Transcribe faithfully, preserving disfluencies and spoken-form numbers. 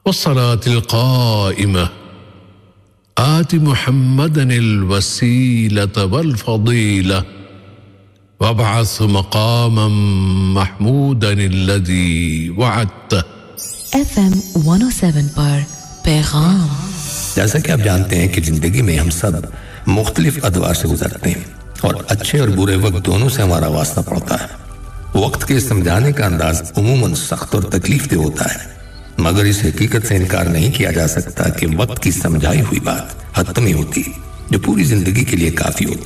वस्सलातिल क़ाइमा आति मुहम्मदनिल वसीलत वल फ़दीला वबअस मक़ामम महमूदनिल्लज़ी वअदत। FM one O seven पर पैगाम। जैसा कि आप जानते हैं कि जिंदगी में हम सब मुख्तलिफ अदवार से गुजरते हैं और अच्छे और बुरे वक्त दोनों से हमारा वास्ता पड़ता है। वक्त के समझाने का अंदाज उमूमन सख्त और तकलीफ दे होता है, मगर इस हकीकत से इनकार नहीं किया जा सकता कि वक्त की समझाई हुई बात हद में होती है जो पूरी जिंदगी के लिए काफी होती है।